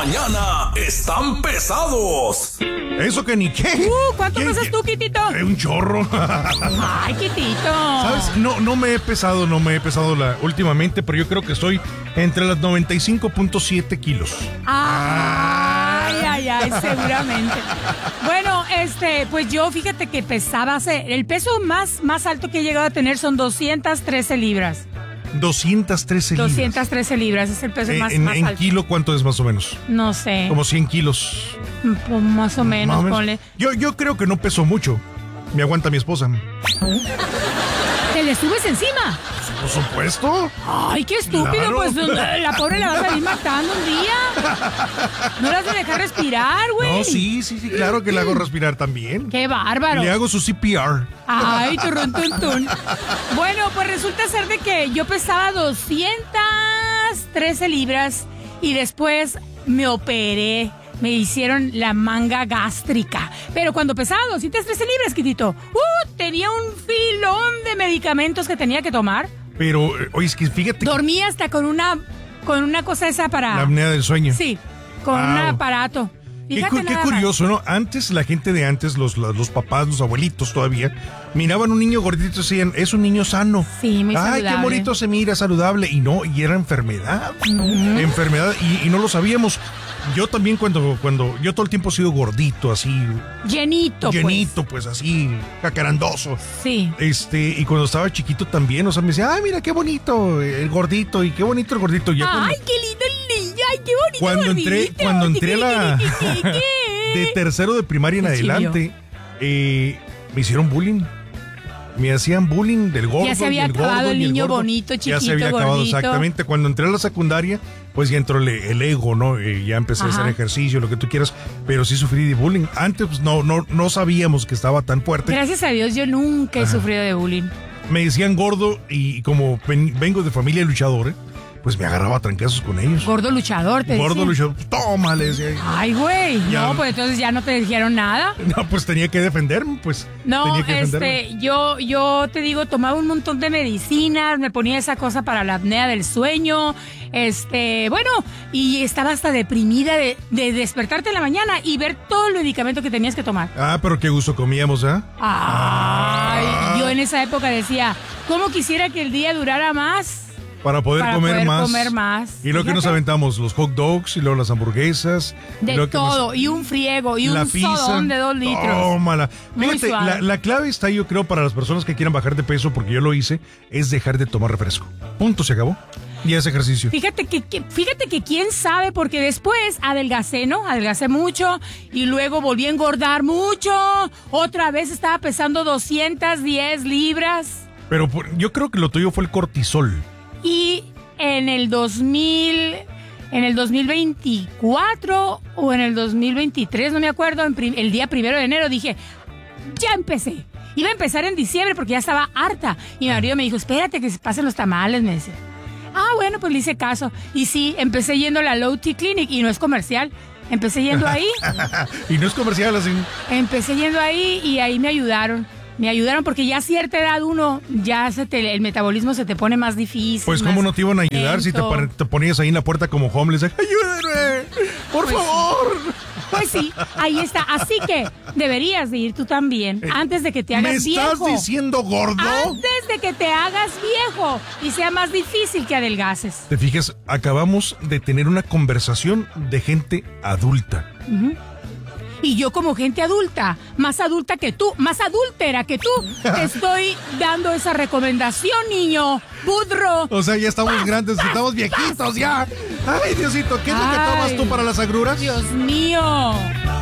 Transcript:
mañana están pesados. Eso que ni qué. ¿Cuánto pesas tú, Quitito? Un chorro. Ay, Quitito. ¿Sabes? No me he pesado últimamente, pero yo creo que estoy entre las 95.7 kilos. Ay, seguramente. Bueno, pues yo fíjate que pesaba, el peso más alto que he llegado a tener son 213 libras. 213 libras. 213 libras es el peso más alto. ¿En kilo cuánto es más o menos? No sé. Como 100 kilos. Pues más o menos, ponle. Yo creo que no peso mucho. Me aguanta mi esposa. ¿Te le subes encima? Por supuesto. Ay, qué estúpido. Claro. Pues la pobre la vas a salir matando un día. No la has de dejar respirar, güey. No, sí, claro que la hago respirar también. Qué bárbaro. Le hago su CPR. Ay, turrón. Bueno, pues resulta ser de que yo pesaba 213 libras y después me operé. Me hicieron la manga gástrica. Pero cuando pesaba 213 libras, Quitito, tenía un filón de medicamentos que tenía que tomar. Pero, oye, es que fíjate. Dormía hasta con una cosa esa para... La apnea del sueño. Sí, con un aparato. Qué curioso, ¿no? Antes, la gente de antes, los papás, los abuelitos todavía, miraban un niño gordito y decían, es un niño sano. Sí, muy saludable. Ay, qué bonito se mira, saludable. Y no, y era enfermedad. Enfermedad, y no lo sabíamos. Yo también cuando yo todo el tiempo he sido gordito, así. Llenito, pues así, cacarandoso. Sí. Y cuando estaba chiquito también, o sea, me decía, ay, mira, qué bonito el gordito, y qué bonito el gordito. Ay, qué lindo el niño, ay, qué bonito cuando el gordito. Cuando entré de tercero de primaria en adelante, me hicieron bullying. Me hacían bullying del gordo. Ya se había acabado el niño bonito, chiquito, ya se había acabado, gordito. exactamente. Cuando entré a la secundaria, pues ya entró el ego, ¿no? Ya empecé a hacer ejercicio, lo que tú quieras, pero sí sufrí de bullying. Antes pues, no sabíamos que estaba tan fuerte. Gracias a Dios yo nunca he sufrido de bullying. Me decían gordo y como vengo de familia luchadora, pues me agarraba a trancazos con ellos. Gordo luchador, te Gordo luchador, toma, le decía. Ay, güey, no, pues entonces ya no te dijeron nada. No, pues tenía que defenderme, pues. No, yo te digo, tomaba un montón de medicinas, me ponía esa cosa para la apnea del sueño, bueno, y estaba hasta deprimida de despertarte en la mañana y ver todo el medicamento que tenías que tomar. Ah, pero qué gusto comíamos, ¿eh? Ay, yo en esa época decía, ¿cómo quisiera que el día durara más? Para poder comer más. Y lo que nos aventamos, los hot dogs y luego las hamburguesas. De todo, y un friego, y un sodón de 2 litros. Tómala. Fíjate, la clave está, yo creo, para las personas que quieran bajar de peso, porque yo lo hice, es dejar de tomar refresco. Punto, se acabó. Y ese ejercicio. Fíjate que quién sabe, porque después adelgacé, ¿no? Adelgacé mucho y luego volví a engordar mucho. Otra vez estaba pesando 210 libras. Pero yo creo que lo tuyo fue el cortisol. Y en el 2024 o en el 2023, no me acuerdo, el día 1 de enero dije, ya empecé. Iba a empezar en diciembre porque ya estaba harta. Y mi marido me dijo, espérate que se pasen los tamales, me decía. Bueno, pues le hice caso. Y sí, empecé yendo a la Low T Clinic y no es comercial. Empecé yendo ahí. Y no es comercial así. Empecé yendo ahí y ahí me ayudaron. Me ayudaron porque ya a cierta edad ya el metabolismo se te pone más difícil. Pues cómo no te iban a ayudar si te ponías ahí en la puerta como homeless. ¡Ayúdenme! ¡Por favor! Pues sí, ahí está. Así que deberías de ir tú también antes de que te hagas viejo. ¿Me estás diciendo gordo? Antes de que te hagas viejo y sea más difícil que adelgaces. Te fijas, acabamos de tener una conversación de gente adulta. Y yo como gente adulta, más adulta que tú, más adúltera que tú, te estoy dando esa recomendación, niño, budro. O sea, ya estamos grandes, estamos viejitos ya. Ay, Diosito, ¿qué es lo que tomas tú para las agruras? Dios mío.